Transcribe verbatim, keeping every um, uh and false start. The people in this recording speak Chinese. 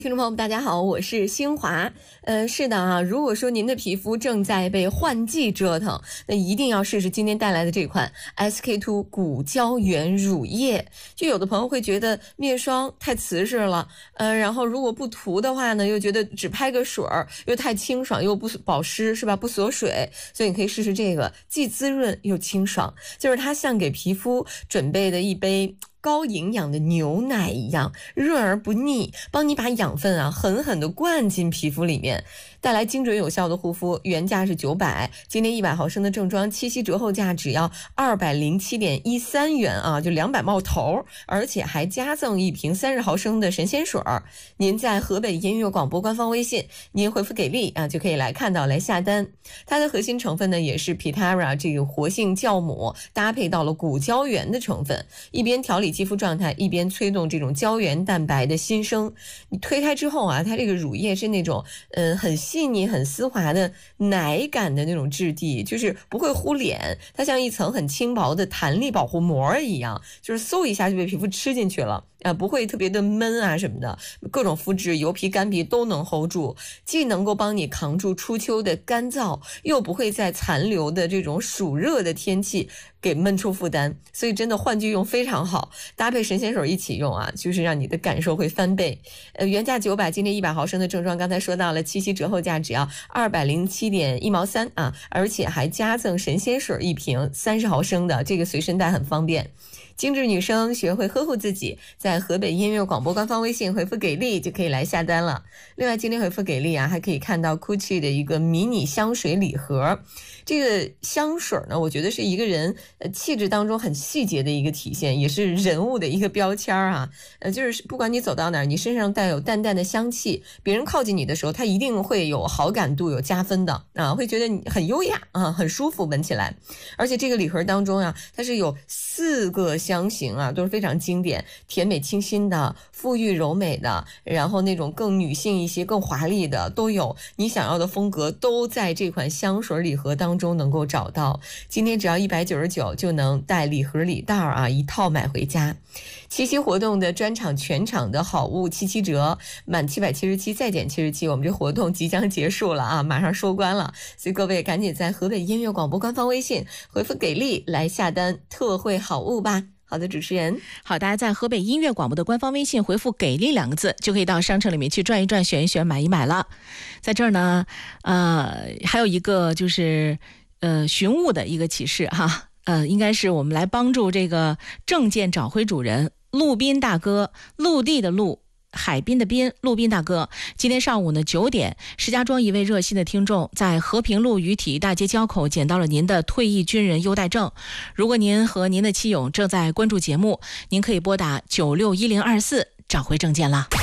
听众朋友们，大家好，我是新华。呃，是的啊，如果说您的皮肤正在被换季折腾，那一定要试试今天带来的这款 S K two 骨胶原乳液。就有的朋友会觉得面霜太瓷实了，呃，然后如果不涂的话呢，又觉得只拍个水儿又太清爽，又不保湿，是吧？不锁水，所以你可以试试这个，既滋润又清爽，就是它像给皮肤准备的一杯高营养的牛奶一样，润而不腻，帮你把养分啊狠狠地灌进皮肤里面，带来精准有效的护肤。原价是九百，今天一百毫升的正装七夕折后价只要二百零七点一三元啊，就两百冒头，而且还加赠一瓶三十毫升的神仙水。您在河北音乐广播官方微信，您回复给力啊，就可以来看到来下单。它的核心成分呢也是 Pitara 这个活性酵母搭配到了骨胶原的成分，一边调理肌肤状态，一边催动这种胶原蛋白的新生。你推开之后啊，它这个乳液是那种呃很细腻很丝滑的奶感的那种质地，就是不会糊脸，它像一层很轻薄的弹力保护膜一样，就是嗖一下就被皮肤吃进去了。呃，不会特别的闷啊什么的，各种肤质、油皮、干皮都能 hold 住，既能够帮你扛住初秋的干燥，又不会在残留的这种暑热的天气给闷出负担，所以真的换季用非常好，搭配神仙水一起用啊，就是让你的感受会翻倍。呃，原价九百，今天一百毫升的正装，刚才说到了七夕折后价只要二百零七点一毛三啊，而且还加赠神仙水一瓶三十毫升的，这个随身带很方便。精致女生学会呵护自己，在河北音乐广播官方微信回复给力就可以来下单了。另外今天回复给力啊，还可以看到 Gucci 的一个迷你香水礼盒。这个香水呢，我觉得是一个人呃气质当中很细节的一个体现，也是人物的一个标签啊。呃，就是不管你走到哪儿，你身上带有淡淡的香气，别人靠近你的时候，他一定会有好感度，有加分的啊，会觉得你很优雅啊，很舒服，闻起来。而且这个礼盒当中啊，它是有四个香型啊，都是非常经典，甜美清新的、馥郁柔美的，然后那种更女性一些、更华丽的都有，你想要的风格都在这款香水礼盒当中能够找到。今天只要一百九十九就能带礼盒礼袋啊，一套买回家。七夕活动的专场全场的好物七七折，满七百七十七再减七十七，我们这活动即将结束了啊，马上收官了，所以各位赶紧在河北音乐广播官方微信回复给力来下单特惠好物吧。好的，主持人。 好，大家在河北音乐广播的官方微信回复给力两个字，就可以到商城里面去转一转，选一选，买一买了。在这儿呢呃，还有一个就是呃寻物的一个启示哈，呃，应该是我们来帮助这个证件找回主人陆斌大哥，陆地的陆，海滨的滨，陆斌大哥。今天上午呢九点，石家庄一位热心的听众在和平路与体育大街交口捡到了您的退役军人优待证。如果您和您的妻友正在关注节目，您可以拨打九六一零二四找回证件了。